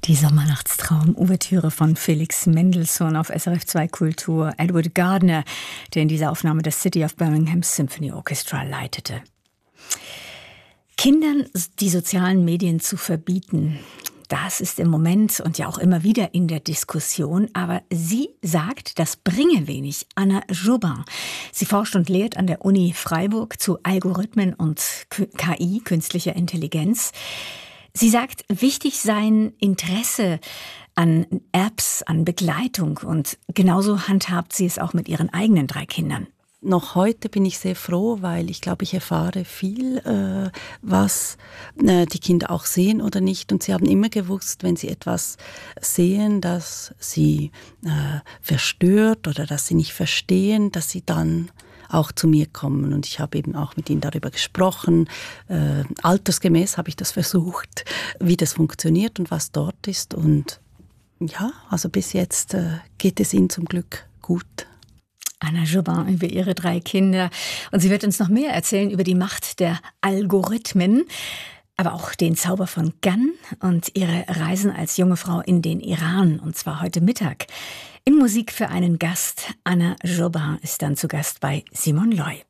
Die Sommernachtstraum-Ouvertüre von Felix Mendelssohn auf SRF 2 Kultur. Edward Gardner, der in dieser Aufnahme das City of Birmingham Symphony Orchestra leitete. Kindern die sozialen Medien zu verbieten, das ist im Moment und ja auch immer wieder in der Diskussion. Aber sie sagt, das bringe wenig. Anna Jobin. Sie forscht und lehrt an der Uni Freiburg zu Algorithmen und KI, künstlicher Intelligenz. Sie sagt, wichtig seien Interesse an Apps, an Begleitung. Und genauso handhabt sie es auch mit ihren eigenen 3 Kindern. Noch heute bin ich sehr froh, weil ich glaube, ich erfahre viel, was die Kinder auch sehen oder nicht. Und sie haben immer gewusst, wenn sie etwas sehen, das sie verstört oder das sie nicht verstehen, dass sie dann auch zu mir kommen. Und ich habe eben auch mit ihnen darüber gesprochen. Altersgemäß habe ich das versucht, wie das funktioniert und was dort ist. Und ja, also bis jetzt geht es ihnen zum Glück gut. Anna Jobin über ihre 3 Kinder. Und sie wird uns noch mehr erzählen über die Macht der Algorithmen, aber auch den Zauber von GAN und ihre Reisen als junge Frau in den Iran. Und zwar heute Mittag. In Musik für einen Gast. Anna Jobin ist dann zu Gast bei Simon Loy.